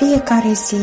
Fiecare zi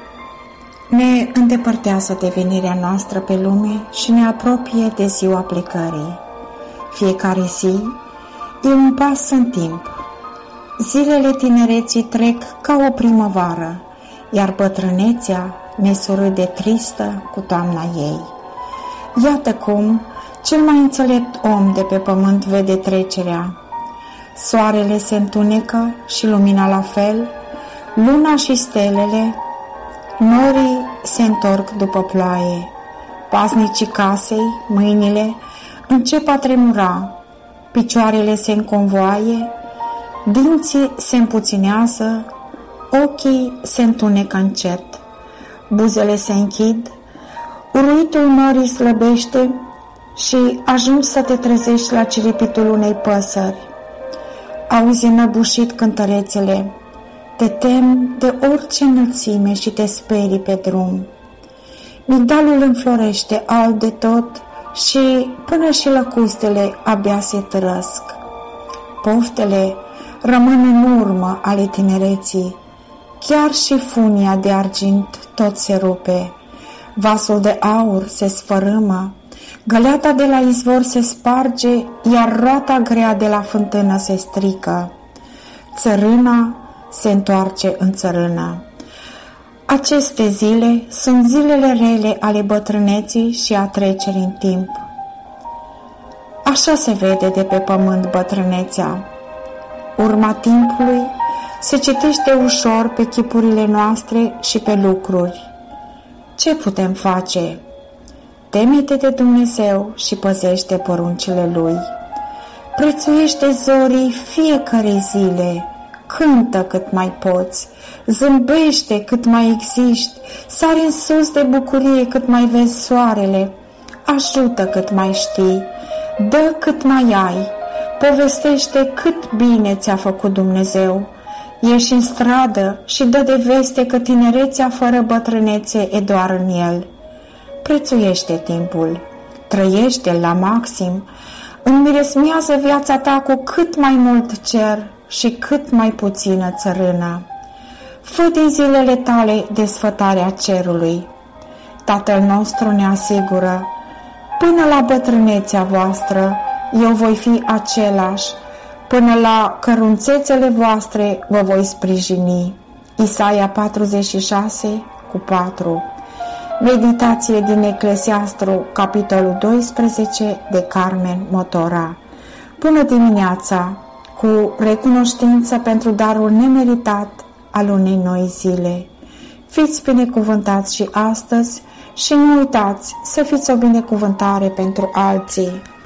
ne îndepărtează de venirea noastră pe lume și ne apropie de ziua plecării. Fiecare zi e un pas în timp. Zilele tinereții trec ca o primăvară, iar bătrânețea ne surâde tristă cu toamna ei. Iată cum cel mai înțelept om de pe pământ vede trecerea. Soarele se întunecă și lumina la fel, luna și stelele, norii se întorc după ploaie, paznicii casei, mâinile încep a tremura, picioarele se înconvoaie, dinții se împuținează, ochii se întunecă încet, buzele se închid, uruitul norii slăbește și ajungi să te trezești la ciripitul unei păsări. Auzi înăbușit cântărețele, te temi de orice înălțime și te sperii pe drum. Migdalul înflorește alb de tot și până și lăcustele abia se tărăsc. Poftele rămân în urmă ale tinereții, chiar și funia de argint tot se rupe, vasul de aur se sfărâmă, găleata de la izvor se sparge, iar roata grea de la fântână se strică. Țărâna se întoarce în țărână. Aceste zile sunt zilele rele ale bătrâneții și a trecerii în timp. Așa se vede de pe pământ bătrânețea. Urma timpului se citește ușor pe chipurile noastre și pe lucruri. Ce putem face? Teme-te de Dumnezeu și păzește poruncile Lui. Prețuiește zorii fiecare zile, cântă cât mai poți, zâmbește cât mai existi, sari în sus de bucurie cât mai vezi soarele, ajută cât mai știi, dă cât mai ai, povestește cât bine ți-a făcut Dumnezeu, ieși în stradă și dă de veste că tinerețea fără bătrânețe e doar în el. Prețuiește timpul, trăiește-l la maxim, înmiresmează viața ta cu cât mai mult cer și cât mai puțină țărână. Fă din zilele tale desfătarea cerului. Tatăl nostru ne asigură, până la bătrânețea voastră eu voi fi același, până la cărunțețele voastre vă voi sprijini. Isaia 46:4. Meditație din Eclesiastru, capitolul 12, de Carmen Motora. Bună dimineața, cu recunoștință pentru darul nemeritat al unei noi zile. Fiți binecuvântați și astăzi și nu uitați să fiți o binecuvântare pentru alții.